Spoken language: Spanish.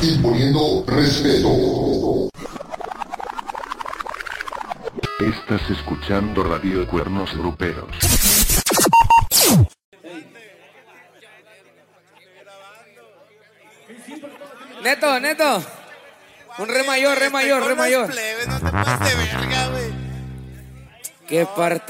imponiendo respeto. Estás escuchando Radio Cuernos Gruperos. Neto. Un re mayor. Plebes, no te pases de verga, güey. ¿Qué parte